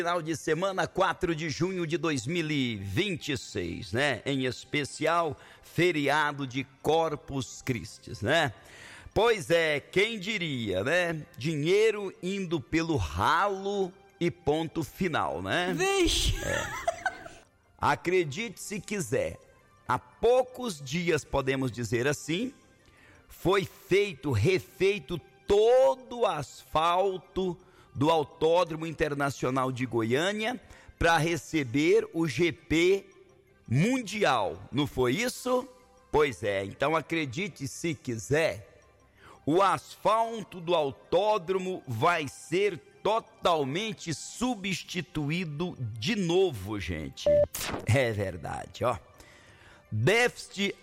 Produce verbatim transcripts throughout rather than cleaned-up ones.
Final de semana, quatro de junho de dois mil e vinte e seis, né? Em especial, feriado de Corpus Christi, né? Pois é, quem diria, né? Dinheiro indo pelo ralo e ponto final, né? Vixe! É. Acredite se quiser, há poucos dias, podemos dizer assim, foi feito, refeito todo o asfalto do Autódromo Internacional de Goiânia para receber o G P Mundial, não foi isso? Pois é, então acredite se quiser, o asfalto do autódromo vai ser totalmente substituído de novo, gente. É verdade, ó. Déficit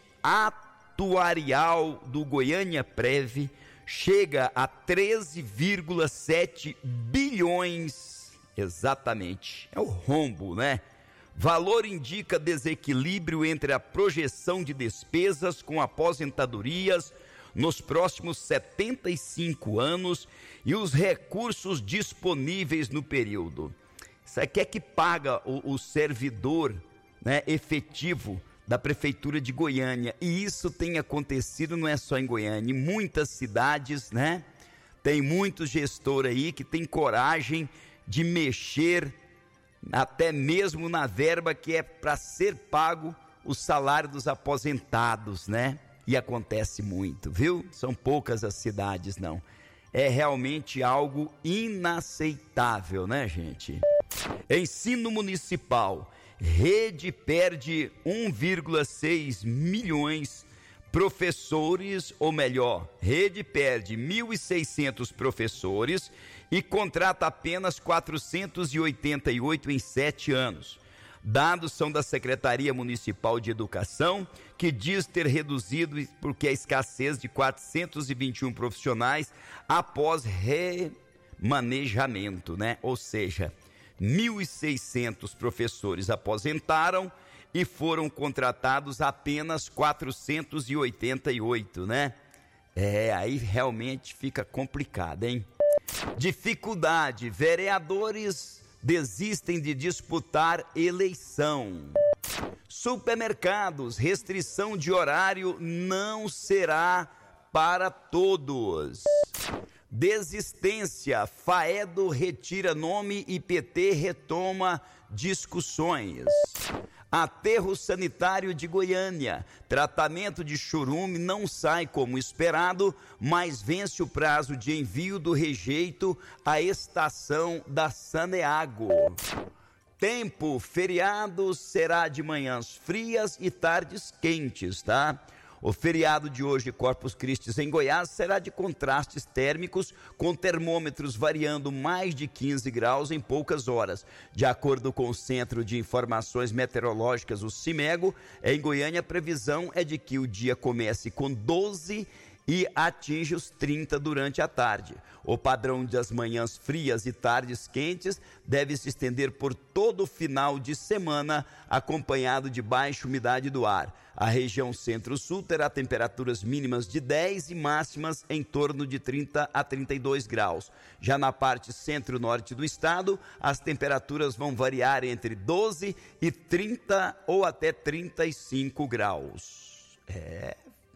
atuarial do Goiânia Prev chega a treze vírgula sete bilhões, exatamente, é o rombo, né? Valor indica desequilíbrio entre a projeção de despesas com aposentadorias nos próximos setenta e cinco anos e os recursos disponíveis no período. Isso aqui é que paga o, o servidor, né, efetivo da Prefeitura de Goiânia, e isso tem acontecido, não é só em Goiânia, em muitas cidades, né? Tem muito gestor aí que tem coragem de mexer até mesmo na verba que é para ser pago o salário dos aposentados, né? E acontece muito, viu? São poucas as cidades, não. É realmente algo inaceitável, né, gente? Ensino municipal. Rede perde um vírgula seis milhões professores, ou melhor, rede perde mil e seiscentos professores e contrata apenas quatrocentos e oitenta e oito em sete anos. Dados são da Secretaria Municipal de Educação, que diz ter reduzido porque a escassez de quatrocentos e vinte e um profissionais após remanejamento, né? Ou seja, mil e seiscentos professores aposentaram e foram contratados apenas quatrocentos e oitenta e oito, né? É, aí realmente fica complicado, hein? Dificuldade, vereadores desistem de disputar eleição. Supermercados, restrição de horário não será para todos. Desistência, Faedo retira nome e P T retoma discussões. Aterro sanitário de Goiânia, tratamento de churume não sai como esperado, mas vence o prazo de envio do rejeito à estação da Saneago. Tempo, feriado será de manhãs frias e tardes quentes, tá? O feriado de hoje, Corpus Christi em Goiás, será de contrastes térmicos, com termômetros variando mais de quinze graus em poucas horas. De acordo com o Centro de Informações Meteorológicas, o CIMEGO, em Goiânia a previsão é de que o dia comece com doze e atinge os trinta durante a tarde. O padrão das manhãs frias e tardes quentes deve se estender por todo o final de semana, acompanhado de baixa umidade do ar. A região centro-sul terá temperaturas mínimas de dez e máximas em torno de trinta a trinta e dois graus. Já na parte centro-norte do estado, as temperaturas vão variar entre doze e trinta ou até trinta e cinco graus. É...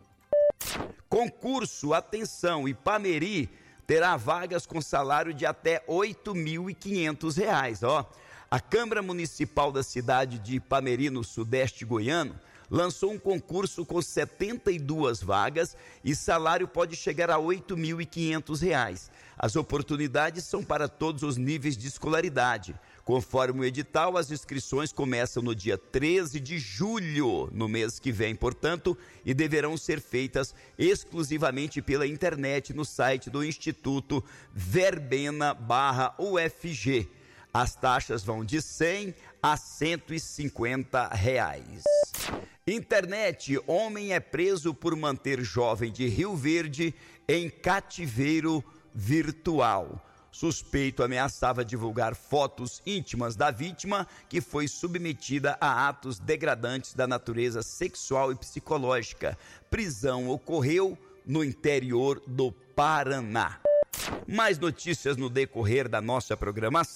Concurso, atenção, Ipameri terá vagas com salário de até oito mil e quinhentos reais, ó. A Câmara Municipal da cidade de Ipameri, no sudeste goiano, lançou um concurso com setenta e duas vagas e salário pode chegar a oito mil e quinhentos reais. As oportunidades são para todos os níveis de escolaridade. Conforme o edital, as inscrições começam no dia treze de julho, no mês que vem, portanto, e deverão ser feitas exclusivamente pela internet no site do Instituto Verbena barra U F G. As taxas vão de cem a cento e cinquenta reais. Internet, homem é preso por manter jovem de Rio Verde em cativeiro virtual. Suspeito ameaçava divulgar fotos íntimas da vítima, que foi submetida a atos degradantes da natureza sexual e psicológica. Prisão ocorreu no interior do Paraná. Mais notícias no decorrer da nossa programação.